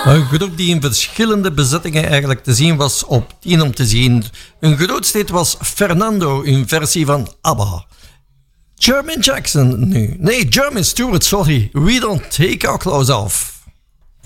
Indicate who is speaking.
Speaker 1: Een groep die in verschillende bezettingen eigenlijk te zien was op 10 om te zien. Een grootste hit was Fernando in versie van ABBA. Jermaine Jackson nu. Nee, Jermaine Stewart, sorry. We don't take our clothes off.